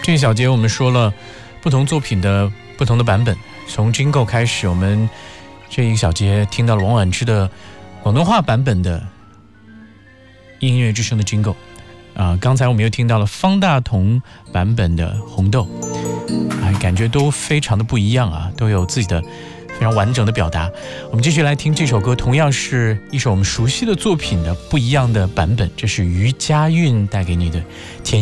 这一小节我们说了不同作品的不同的版本，从 Jingle 开始，我们这一小节听到了王菀之的广东话版本的音乐之声的 Jingle 刚才我们又听到了方大同版本的红豆，感觉都非常的不一样啊，都有自己的非常完整的表达。我们继续来听这首歌，同样是一首我们熟悉的作品的不一样的版本，这是余佳运带给你的甜